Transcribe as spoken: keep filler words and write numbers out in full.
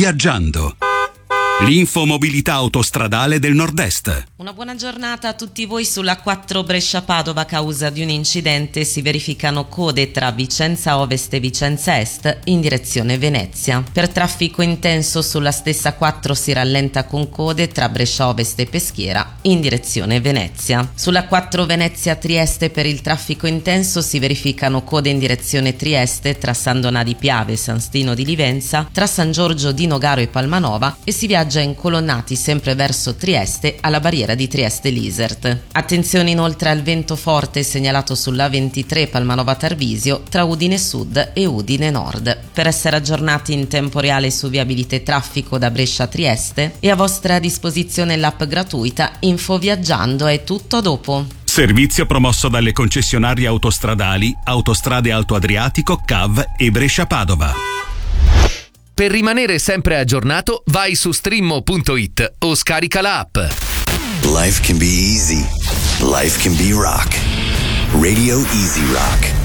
Viaggiando. L'infomobilità autostradale del Nord-Est. Una buona giornata a tutti voi. Sulla quattro Brescia-Padova, a causa di un incidente, si verificano code tra Vicenza Ovest e Vicenza Est in direzione Venezia. Per traffico intenso sulla stessa quattro si rallenta con code tra Brescia Ovest e Peschiera in direzione Venezia. Sulla quattro Venezia-Trieste per il traffico intenso si verificano code in direzione Trieste tra San Donà di Piave e San Stino di Livenza, tra San Giorgio di Nogaro e Palmanova, e si viaggia incolonnati sempre verso Trieste alla barriera di Trieste-Lisert. Attenzione inoltre al vento forte segnalato sulla ventitré Palmanova-Tarvisio tra Udine Sud e Udine Nord. Per essere aggiornati in tempo reale su viabilità e traffico da Brescia a Trieste è a vostra disposizione l'app gratuita Info Viaggiando. È tutto, a dopo. Servizio promosso dalle concessionarie autostradali Autostrade Alto Adriatico, C A V e Brescia-Padova. Per rimanere sempre aggiornato, vai su streammo punto it o scarica la app. Life can be easy. Life can be rock. Radio Easy Rock.